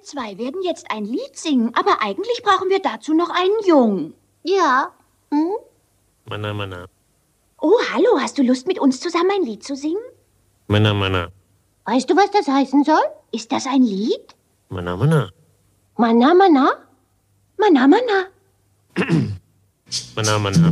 zwei werden jetzt ein Lied singen, aber eigentlich brauchen wir dazu noch einen Jungen. Ja. Hm? Mana, mana. Oh, hallo, hast du Lust, mit uns zusammen ein Lied zu singen? Mana, mana. Weißt du, was das heißen soll? Ist das ein Lied? Mana, mana. Mana, mana? Mana, mana. Mana, mana.